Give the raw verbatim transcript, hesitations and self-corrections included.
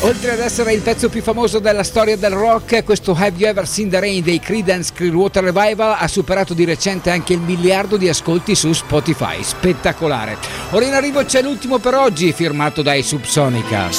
Oltre ad essere il pezzo più famoso della storia del rock, questo Have You Ever Seen the Rain dei Creedence Clearwater Revival ha superato di recente anche il miliardo di ascolti su Spotify. Spettacolare. Ora in arrivo c'è l'ultimo per oggi, firmato dai Subsonica.